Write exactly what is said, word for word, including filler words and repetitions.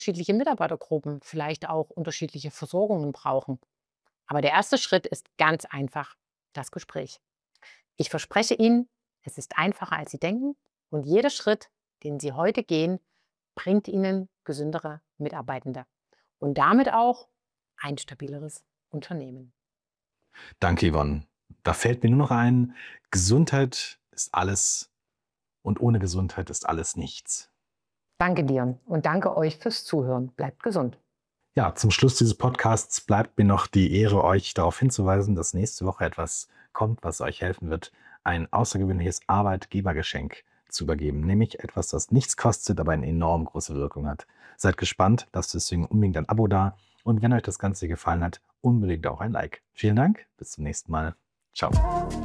unterschiedliche Mitarbeitergruppen vielleicht auch unterschiedliche Versorgungen brauchen. Aber der erste Schritt ist ganz einfach: das Gespräch. Ich verspreche Ihnen, es ist einfacher, als Sie denken, und jeder Schritt, den Sie heute gehen, bringt Ihnen gesündere Mitarbeitende und damit auch ein stabileres Unternehmen. Danke, Yvonne. Da fällt mir nur noch ein, Gesundheit ist alles und ohne Gesundheit ist alles nichts. Danke dir und danke euch fürs Zuhören. Bleibt gesund. Ja, zum Schluss dieses Podcasts bleibt mir noch die Ehre, euch darauf hinzuweisen, dass nächste Woche etwas kommt, was euch helfen wird, ein außergewöhnliches Arbeitgebergeschenk zu übergeben. Nämlich etwas, das nichts kostet, aber eine enorm große Wirkung hat. Seid gespannt, lasst deswegen unbedingt ein Abo da und wenn euch das Ganze gefallen hat, unbedingt auch ein Like. Vielen Dank, bis zum nächsten Mal. Ciao.